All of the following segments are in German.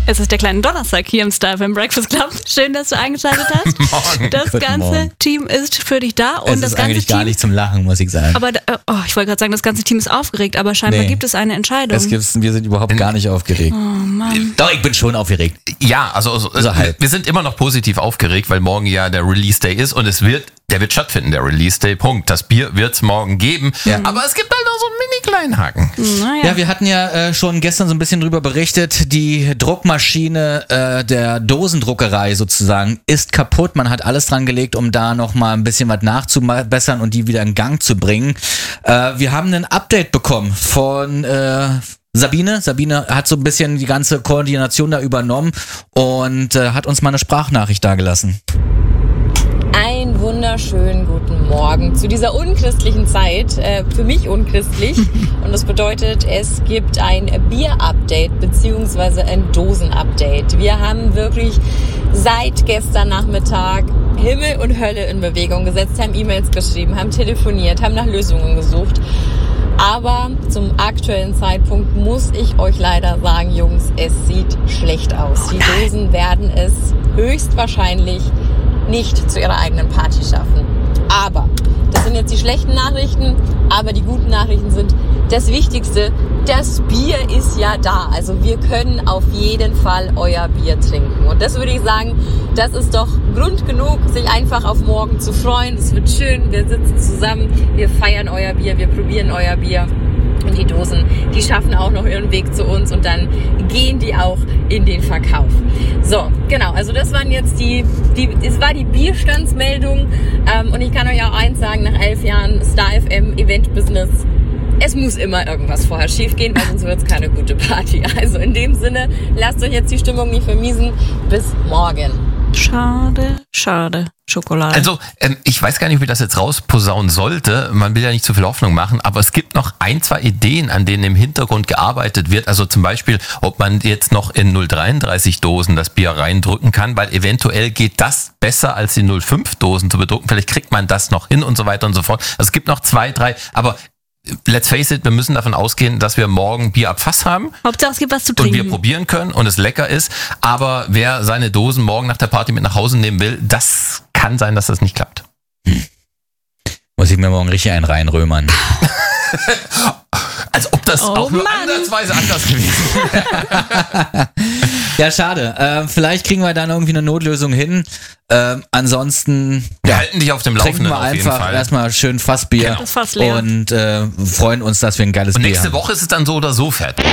Es ist der kleine Donnerstag hier im Star FM Breakfast Club. Schön, dass du eingeschaltet hast. Morgen. Das ganze Morgen. Team ist für dich da. Und Es das ist ganze eigentlich Team, gar nicht zum Lachen, muss ich sagen. aber ich wollte gerade sagen, das ganze Team ist aufgeregt, aber scheinbar Nee. gibt es eine Entscheidung. Wir sind überhaupt gar nicht aufgeregt. Oh Mann. Doch, ich bin schon aufgeregt. Ja, also halb. wir sind immer noch positiv aufgeregt, weil morgen ja der Release Day ist und der wird stattfinden, der Release Day, Punkt. Das Bier wird es morgen geben, Ja. aber es gibt halt noch so einen mini kleinen Haken. Naja. Ja, wir hatten ja schon gestern so ein bisschen drüber berichtet, die Druckmaschine der Dosendruckerei sozusagen ist kaputt. Man hat alles dran gelegt, um da nochmal ein bisschen was nachzubessern und die wieder in Gang zu bringen. Wir haben ein Update bekommen von Sabine. Sabine hat so ein bisschen die ganze Koordination da übernommen und hat uns mal eine Sprachnachricht dagelassen. Einen wunderschönen guten Morgen zu dieser unchristlichen Zeit, für mich unchristlich. Und das bedeutet, es gibt ein Bier-Update bzw. ein Dosen-Update. Wir haben wirklich seit gestern Nachmittag Himmel und Hölle in Bewegung gesetzt, haben E-Mails geschrieben, haben telefoniert, haben nach Lösungen gesucht. Aber zum aktuellen Zeitpunkt muss ich euch leider sagen, Jungs, es sieht schlecht aus. Die Dosen werden es höchstwahrscheinlich nicht zu ihrer eigenen Party schaffen. Aber, das sind jetzt die schlechten Nachrichten, aber die guten Nachrichten sind das Wichtigste, das Bier ist ja da. Also wir können auf jeden Fall euer Bier trinken. Und das würde ich sagen, das ist doch Grund genug, sich einfach auf morgen zu freuen. Es wird schön, wir sitzen zusammen, wir feiern euer Bier, wir probieren euer Bier. Und die Dosen, die schaffen auch noch ihren Weg zu uns und dann gehen die auch in den Verkauf. So, genau, also das waren jetzt es war die Bierstandsmeldung. Und ich kann euch auch eins sagen, nach 11 Jahren Star FM Event Business, es muss immer irgendwas vorher schief gehen, weil sonst wird es keine gute Party. Also in dem Sinne, lasst euch jetzt die Stimmung nicht vermiesen. Bis morgen. Schade, schade. Schokolade. Also, ich weiß gar nicht, wie das jetzt rausposaunen sollte. Man will ja nicht zu viel Hoffnung machen, aber es gibt noch 1-2 Ideen, an denen im Hintergrund gearbeitet wird. Also zum Beispiel, ob man jetzt noch in 0,33 Dosen das Bier reindrücken kann, weil eventuell geht das besser als die 0,5 Dosen zu bedrucken. Vielleicht kriegt man das noch hin und so weiter und so fort. Also es gibt noch 2, 3, aber let's face it, wir müssen davon ausgehen, dass wir morgen Bier ab Fass haben. Hauptsache es gibt was zu Und trinken. wir probieren können und es lecker ist. Aber wer seine Dosen morgen nach der Party mit nach Hause nehmen will, das kann sein, dass das nicht klappt. Muss ich mir morgen richtig einen reinrömern. Als ob das auch nur ansatzweise anders gewesen wäre. Ja, schade. Vielleicht kriegen wir dann irgendwie eine Notlösung hin. Ansonsten Wir halten dich auf dem trinken Laufenden wir auf jeden einfach Fall. erstmal schön Fassbier Genau. Das Fass leer. und freuen uns, dass wir ein geiles Und Bier nächste haben. Woche ist es dann so oder so fertig.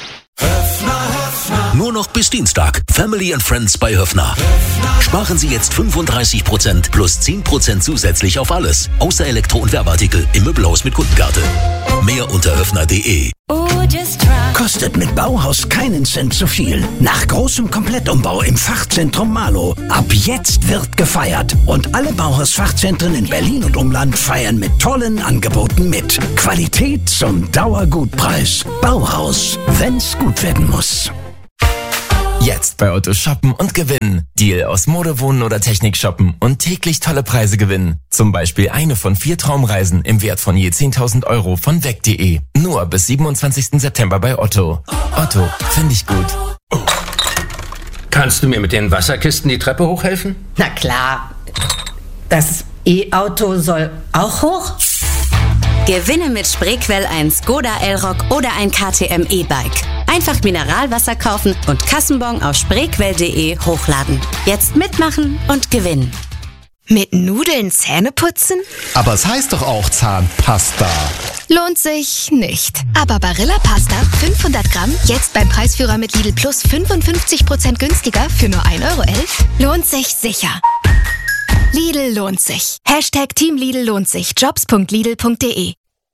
Nur noch bis Dienstag. Family and Friends bei Höffner. Sparen Sie jetzt 35% plus 10% zusätzlich auf alles. Außer Elektro- und Werbeartikel im Möbelhaus mit Kundenkarte. Mehr unter höffner.de. Kostet mit Bauhaus keinen Cent zu viel. Nach großem Komplettumbau im Fachzentrum Marlow. Ab jetzt wird gefeiert. Und alle Bauhaus-Fachzentren in Berlin und Umland feiern mit tollen Angeboten mit. Qualität zum Dauergutpreis. Bauhaus, wenn's gut werden muss. Jetzt bei Otto shoppen und gewinnen. Deal aus Mode, Wohnen oder Technik shoppen und täglich tolle Preise gewinnen. Zum Beispiel eine von 4 Traumreisen im Wert von je 10.000 € von weg.de. Nur bis 27. September bei Otto. Otto, finde ich gut. Kannst du mir mit den Wasserkisten die Treppe hochhelfen? Na klar. Das E-Auto soll auch hoch? Gewinne mit Spreequell ein Skoda Elrock oder ein KTM E-Bike. Einfach Mineralwasser kaufen und Kassenbon auf spreequell.de hochladen. Jetzt mitmachen und gewinnen. Mit Nudeln Zähne putzen? Aber es heißt doch auch Zahnpasta. Lohnt sich nicht. Aber Barilla Pasta 500 Gramm jetzt beim Preisführer mit Lidl Plus 55% günstiger für nur 1,11 € lohnt sich sicher. Lidl lohnt sich. Hashtag Team Lidl lohnt sich. Jobs.lidl.de.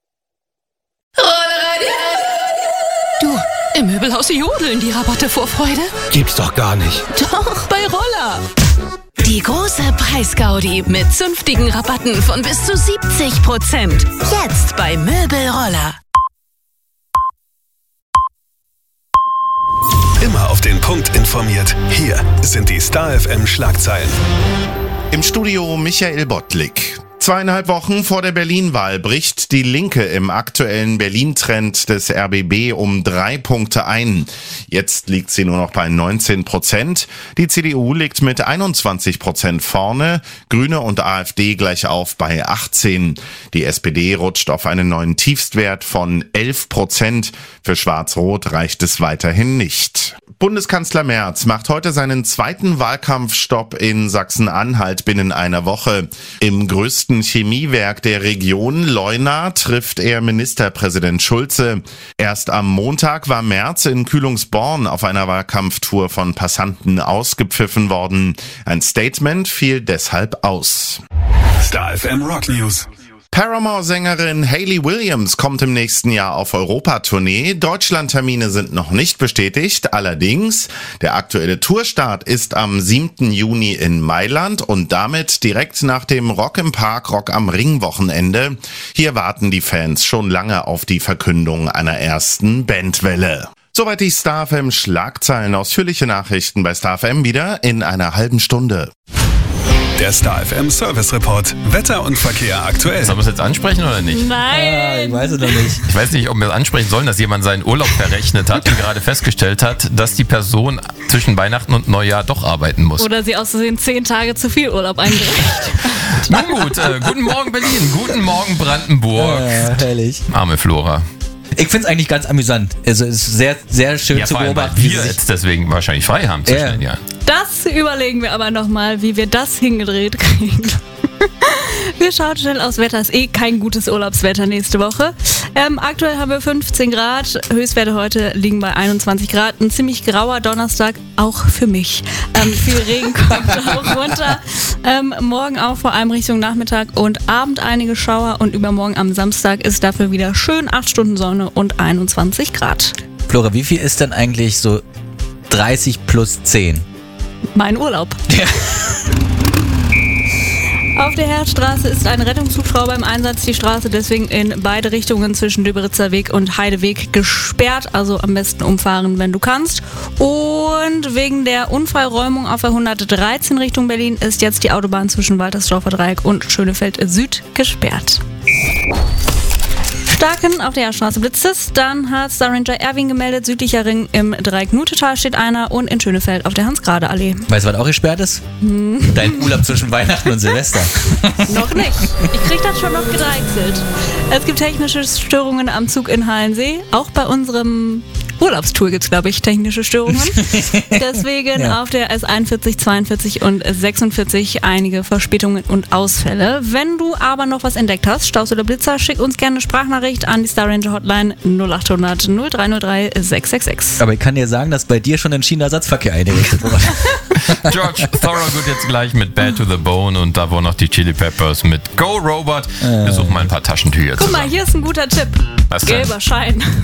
Du, im Möbelhaus jodeln die Rabatte vor Freude. Gibt's doch gar nicht. Doch, bei Roller. Die große Preisgaudi mit zünftigen Rabatten von bis zu 70%. Jetzt bei Möbelroller. Immer auf den Punkt informiert. Hier sind die Star FM Schlagzeilen. Im Studio Michael Bottlik. 2,5 Wochen vor der Berlin-Wahl bricht die Linke im aktuellen Berlin-Trend des RBB um 3 Punkte ein. Jetzt liegt sie nur noch bei 19%. Die CDU liegt mit 21% vorne, Grüne und AfD gleich auf bei 18%. Die SPD rutscht auf einen neuen Tiefstwert von 11%. Für Schwarz-Rot reicht es weiterhin nicht. Bundeskanzler Merz macht heute seinen zweiten Wahlkampfstopp in Sachsen-Anhalt binnen einer Woche. Im größten Chemiewerk der Region, Leuna, trifft er Ministerpräsident Schulze. Erst am Montag war Merz in Kühlungsborn auf einer Wahlkampftour von Passanten ausgepfiffen worden. Ein Statement fiel deshalb aus. Star FM Rock News. Paramore-Sängerin Hayley Williams kommt im nächsten Jahr auf Europatournee. Deutschlandtermine sind noch nicht bestätigt. Allerdings, der aktuelle Tourstart ist am 7. Juni in Mailand und damit direkt nach dem Rock im Park, Rock am Ring Wochenende. Hier warten die Fans schon lange auf die Verkündung einer ersten Bandwelle. Soweit die Star FM Schlagzeilen. Ausführliche Nachrichten bei Star FM wieder in einer halben Stunde. Der Star FM Service Report. Wetter und Verkehr aktuell. Sollen wir es jetzt ansprechen oder nicht? Nein! Ich weiß es noch nicht. Ich weiß nicht, ob wir es ansprechen sollen, dass jemand seinen Urlaub verrechnet hat und gerade festgestellt hat, dass die Person zwischen Weihnachten und Neujahr doch arbeiten muss. Oder sie aus Versehen 10 Tage zu viel Urlaub eingereicht. Nun gut, guten Morgen Berlin, guten Morgen Brandenburg. Herrlich. Arme Flora. Ich finde es eigentlich ganz amüsant. Also es ist sehr, sehr schön zu beobachten. Weil wir jetzt deswegen wahrscheinlich frei haben zwischen den Jahren. Das überlegen wir aber nochmal, wie wir das hingedreht kriegen. Wir schauen schnell aufs Wetter. Ist kein gutes Urlaubswetter nächste Woche. Aktuell haben wir 15 Grad. Höchstwerte heute liegen bei 21 Grad. Ein ziemlich grauer Donnerstag, auch für mich. Viel Regen kommt auch runter. Morgen auch vor allem Richtung Nachmittag und Abend einige Schauer. Und übermorgen am Samstag ist dafür wieder schön 8 Stunden Sonne und 21 Grad. Flora, wie viel ist denn eigentlich so 30 plus 10? Mein Urlaub. Ja. Auf der Herzstraße ist ein Rettungshubschrauber im Einsatz. Die Straße deswegen in beide Richtungen zwischen Döberitzer Weg und Heideweg gesperrt. Also am besten umfahren, wenn du kannst. Und wegen der Unfallräumung auf der 113 Richtung Berlin ist jetzt die Autobahn zwischen Waltersdorfer Dreieck und Schönefeld Süd gesperrt. Starken auf der Herzstraße blitzt es. Dann hat Star Ranger Erwin gemeldet, südlicher Ring im Dreieck-Nutetal steht einer und in Schönefeld auf der Hans-Grade-Allee. Weißt du, was auch gesperrt ist? Dein Urlaub zwischen Weihnachten und Silvester. Noch nicht. Ich krieg das schon noch gedeichselt. Es gibt technische Störungen am Zug in Halensee. Auch bei unserem Urlaubstour gibt es, glaube ich, technische Störungen. Deswegen auf der S41, 42 und 46 einige Verspätungen und Ausfälle. Wenn du aber noch was entdeckt hast, Staus oder Blitzer, schick uns gerne eine Sprachnachricht an die Star Ranger Hotline 0800 0303 666. Aber ich kann dir sagen, dass bei dir schon ein Schienenersatzverkehr eingerichtet wurde. George Thorogood jetzt gleich mit Bad to the Bone und da wo noch die Chili Peppers mit Go Robot. Wir suchen mal ein paar Taschentücher Guck zusammen. mal, hier ist ein guter Tipp. Was denn? Gelber Schein.